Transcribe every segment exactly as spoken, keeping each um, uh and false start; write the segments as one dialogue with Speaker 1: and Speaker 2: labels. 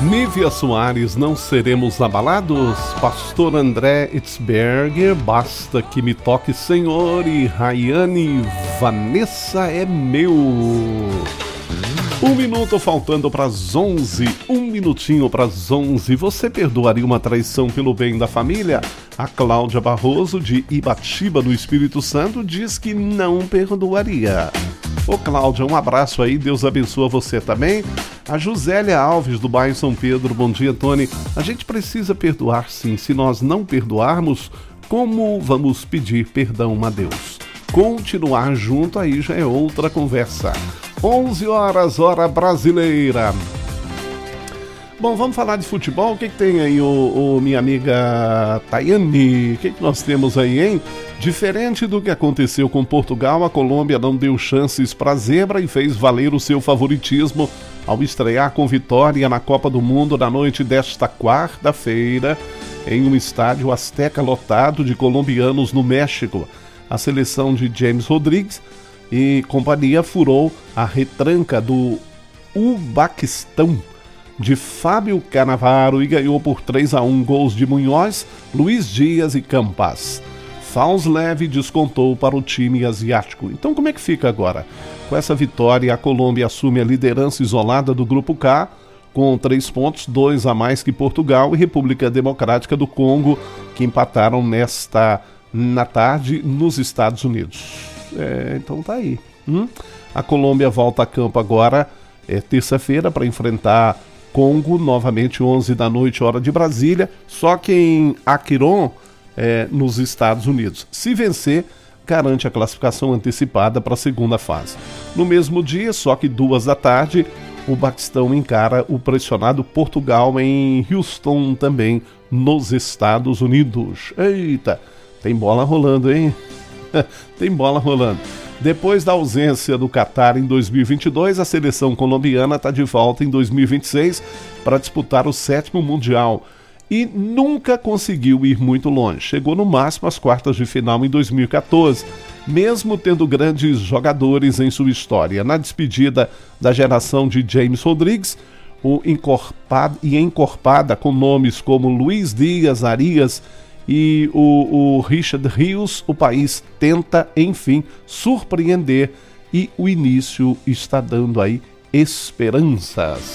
Speaker 1: Nívia Soares, não seremos abalados? Pastor André Itzberger, basta que me toque, Senhor. E Rayane, Vanessa é meu. Um minuto faltando para as onze, um minutinho para as onze. Você perdoaria uma traição pelo bem da família? A Cláudia Barroso, de Ibatiba, no Espírito Santo, diz que não perdoaria. Ô Cláudia, um abraço aí, Deus abençoa você também. A Josélia Alves, do bairro São Pedro, bom dia, Tony. A gente precisa perdoar, sim. Se nós não perdoarmos, como vamos pedir perdão a Deus? Continuar junto aí já é outra conversa. onze horas, hora brasileira. Bom, vamos falar de futebol. O que, que tem aí, o, o minha amiga Tayane? O que, que nós temos aí, hein? Diferente do que aconteceu com Portugal, a Colômbia não deu chances para a zebra e fez valer o seu favoritismo ao estrear com vitória na Copa do Mundo na noite desta quarta-feira em um estádio Azteca lotado de colombianos no México. A seleção de James Rodrigues e companhia furou a retranca do Uzbequistão de Fábio Cannavaro e ganhou por três a um, gols de Munhoz, Luiz Dias e Campas. Fauslev descontou para o time asiático. Então como é que fica agora? Com essa vitória, a Colômbia assume a liderança isolada do Grupo K, com três pontos, dois a mais que Portugal e República Democrática do Congo, que empataram nesta na tarde nos Estados Unidos. É, então tá aí. Hum? A Colômbia volta a campo agora, é terça-feira, para enfrentar Congo, novamente onze da noite, hora de Brasília, só que em Aquirón, é, nos Estados Unidos. Se vencer, garante a classificação antecipada para a segunda fase. No mesmo dia, só que duas da tarde, o Paquistão encara o pressionado Portugal em Houston, também nos Estados Unidos. Eita, tem bola rolando, hein? Tem bola rolando. Depois da ausência do Catar em dois mil e vinte e dois, a seleção colombiana está de volta em dois mil e vinte e seis para disputar o sétimo Mundial. E nunca conseguiu ir muito longe. Chegou no máximo às quartas de final em dois mil e quatorze, mesmo tendo grandes jogadores em sua história. Na despedida da geração de James Rodrigues, o encorpado, e encorpada com nomes como Luiz Dias, Arias e o, o Richard Rios, o país tenta, enfim, surpreender e o início está dando aí esperanças.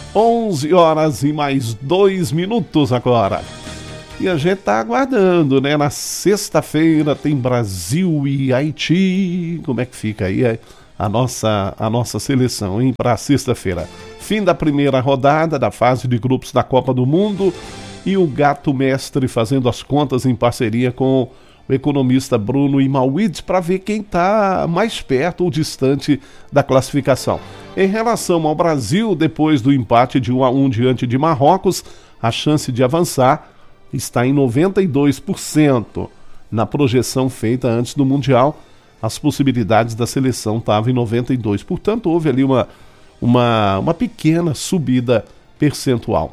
Speaker 1: onze horas e mais dois minutos agora. E a gente tá aguardando, né? Na sexta-feira tem Brasil e Haiti. Como é que fica aí a nossa, a nossa seleção, hein? Para sexta-feira. Fim da primeira rodada da fase de grupos da Copa do Mundo. E o gato mestre fazendo as contas em parceria com o economista Bruno Imauides para ver quem está mais perto ou distante da classificação. Em relação ao Brasil, depois do empate de um a um diante de Marrocos, a chance de avançar está em noventa e dois por cento. Na projeção feita antes do Mundial, as possibilidades da seleção estavam em noventa e dois por cento. Portanto, houve ali uma, uma, uma pequena subida percentual.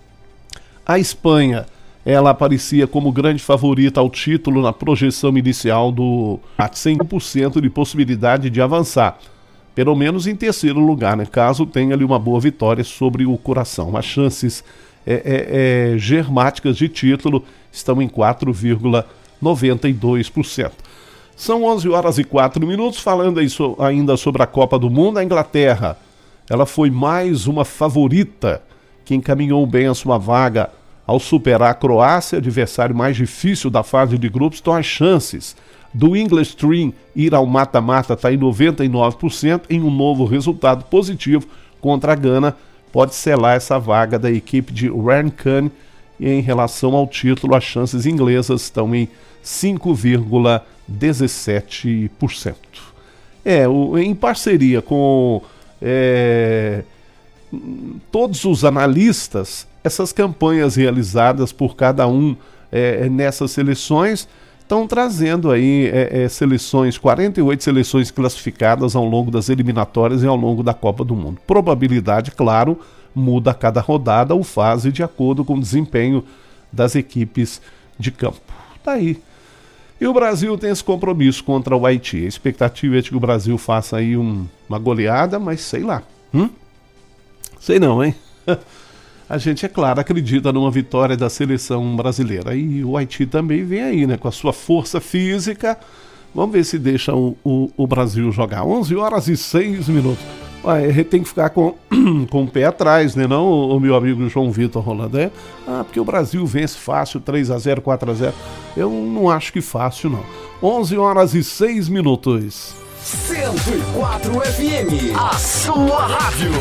Speaker 1: A Espanha, ela aparecia como grande favorita ao título na projeção inicial do cem por cento de possibilidade de avançar, pelo menos em terceiro lugar, né? Caso tenha ali uma boa vitória sobre o Coração. As chances é, é, é, germáticas de título estão em quatro vírgula noventa e dois por cento. São onze horas e quatro minutos, falando aí so, ainda sobre a Copa do Mundo. A Inglaterra, ela foi mais uma favorita que encaminhou bem a sua vaga ao superar a Croácia, adversário mais difícil da fase de grupos. Então as chances do English Stream ir ao mata-mata está em noventa e nove por cento, em um novo resultado positivo contra a Gana, pode selar essa vaga da equipe de Rancune. E em relação ao título, as chances inglesas estão em cinco vírgula dezessete por cento. É, o, em parceria com é, todos os analistas, essas campanhas realizadas por cada um é, nessas seleções estão trazendo aí é, é, seleções, quarenta e oito seleções classificadas ao longo das eliminatórias e ao longo da Copa do Mundo. Probabilidade, claro, muda a cada rodada ou fase de acordo com o desempenho das equipes de campo. Tá aí. E o Brasil tem esse compromisso contra o Haiti. A expectativa é de que o Brasil faça aí um, uma goleada, mas sei lá. Hum? Sei não, hein? a gente, é claro, acredita numa vitória da seleção brasileira. E o Haiti também vem aí, né, com a sua força física. Vamos ver se deixa o, o, o Brasil jogar. onze horas e seis minutos. Ué, a gente tem que ficar com, com o pé atrás, né, não, o, o meu amigo João Vitor Rolando? É? Ah, porque o Brasil vence fácil, três a zero, quatro a zero. Eu não acho que fácil, não. onze horas e seis minutos.
Speaker 2: cento e quatro F M, a sua rádio.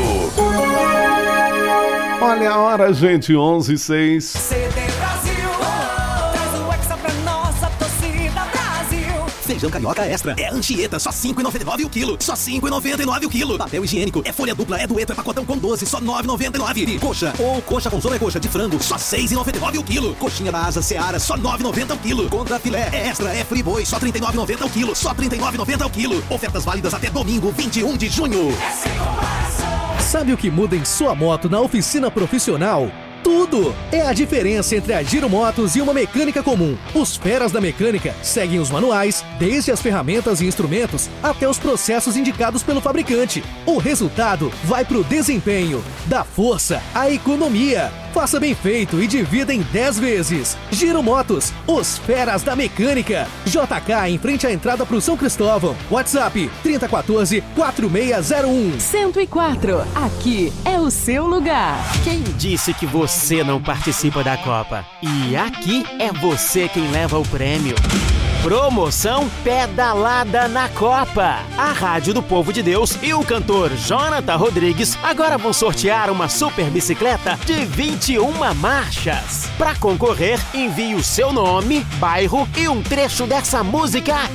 Speaker 1: Olha a hora, gente, onze e seis.
Speaker 3: C D Brasil, oh, traz o Hexa pra nossa torcida Brasil.
Speaker 4: Feijão carioca extra é Anchieta, só cinco reais e noventa e nove centavos o quilo. Só cinco reais e noventa e nove centavos o quilo. Papel higiênico é folha dupla, é dueto, é pacotão com doze, só nove reais e noventa e nove centavos. Coxa ou coxa com sobrecoxa de frango, só seis reais e noventa e nove centavos o quilo. Coxinha da asa Seara, só nove reais e noventa centavos o quilo. Contra filé é extra, é free boi, só trinta e nove reais e noventa centavos o quilo. Só trinta e nove reais e noventa centavos o quilo. Ofertas válidas até domingo, vinte e um de junho.
Speaker 5: Sabe o que muda em sua moto na oficina profissional? Tudo! É a diferença entre a Giro Motos e uma mecânica comum. Os feras da mecânica seguem os manuais, desde as ferramentas e instrumentos até os processos indicados pelo fabricante. O resultado vai pro desempenho, dá força à economia. Faça bem feito e divida em dez vezes. Giro Motos, os feras da mecânica. J K em frente à entrada pro São Cristóvão. WhatsApp trinta e quatro, quatro seis zero um.
Speaker 6: cento e quatro, aqui é o seu lugar.
Speaker 7: Quem disse que você não participa da Copa? E aqui é você quem leva o prêmio. Promoção Pedalada na Copa. A Rádio do Povo de Deus e o cantor Jonathan Rodrigues agora vão sortear uma super bicicleta de vinte e uma marchas. Para concorrer, envie o seu nome, bairro e um trecho dessa música